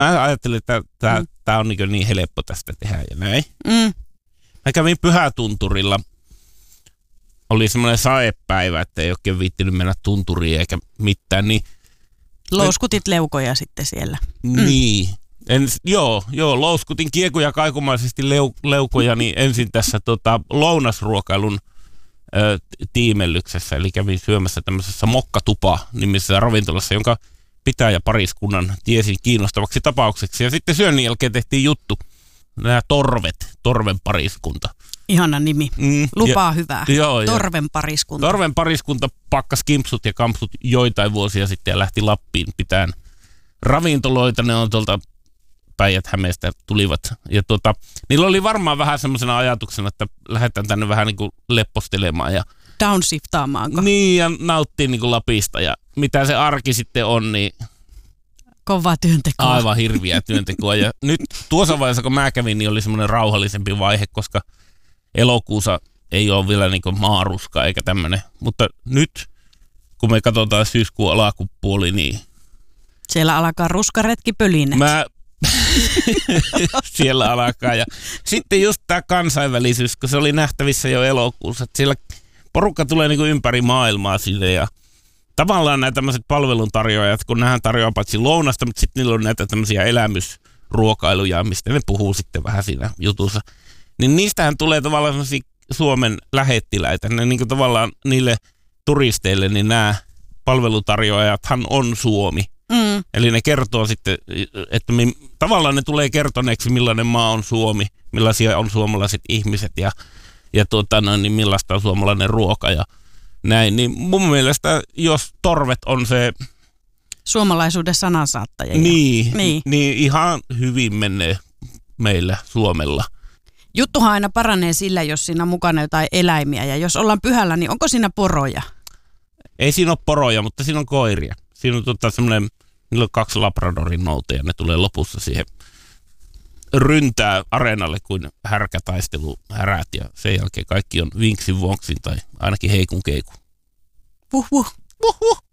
Mä ajattelin, että tää on niin helppo tästä tehdä ja näin. Mä kävin Pyhätunturilla. Oli semmoinen saepäivä, että ei oikein viittinyt mennä tunturiin eikä mitään. Niin louskutit leukoja sitten siellä. Niin. Joo, louskutin kiekuja kaikumaisesti leukoja niin ensin tässä lounasruokailun tiimellyksessä. Eli kävin syömässä tämmöisessä Mokkatupa-nimisessä ravintolassa, jonka pitäjäpariskunnan tiesin kiinnostavaksi tapaukseksi. Ja sitten syönnin jälkeen tehtiin juttu. Nämä Torven pariskunta. Ihana nimi. Lupaa hyvää. Joo, Torven pariskunta. Torven pariskunta pakkas kimpsut ja kampsut joitain vuosia sitten ja lähti Lappiin pitämään ravintoloita. Ne on tuolta Päijät-Hämeestä tulivat. Ja niillä oli varmaan vähän semmoisena ajatuksena, että lähdetään tänne vähän niin kuin lepostelemaan. Ja downshiftaamaan. Niin, ja nauttii niin kuin Lapista. Ja mitä se arki sitten on, niin kovaa työntekoa. Aivan hirviä työntekoa. Ja nyt tuossa vaiheessa, kun mä kävin, niin oli semmoinen rauhallisempi vaihe, koska elokuussa ei ole vielä niin kuin maaruska eikä tämmöinen. Mutta nyt, kun me katsotaan syyskuun alakupuoli, niin siellä alkaa ruskaretki pölinä. Siellä alkaa. Ja sitten just tämä kansainvälisyys, kun se oli nähtävissä jo elokuussa, että siellä porukka tulee niin kuin ympäri maailmaa sille ja tavallaan nämä tämmöiset palveluntarjoajat, kun nähdään tarjoaa paitsi lounasta, mutta sitten niillä on näitä tämmöisiä elämysruokailuja, mistä ne puhuu sitten vähän siinä jutussa. Niin niistähän tulee tavallaan semmoisia Suomen lähettiläitä. Ne niin kuin tavallaan niille turisteille, niin nämä palveluntarjoajathan on Suomi. Eli ne kertoo sitten, että tavallaan ne tulee kertoneeksi, millainen maa on Suomi, millaisia on suomalaiset ihmiset ja niin millaista on suomalainen ruoka ja näin. Niin mun mielestä, jos Torvet on se suomalaisuuden sanansaattaja. Niin ihan hyvin menee meillä Suomella. Juttuhan aina paranee sillä, jos siinä on mukana jotain eläimiä ja jos ollaan pyhällä, niin onko siinä poroja? Ei siinä ole poroja, mutta siinä on koiria. Siinä on semmoinen, niillä on 2 labradorin nouteja, ne tulee lopussa siihen ryntää areenalle kuin härkätaistelu härät ja sen jälkeen kaikki on vinksin vonksin tai ainakin heikun keikun. Vuh.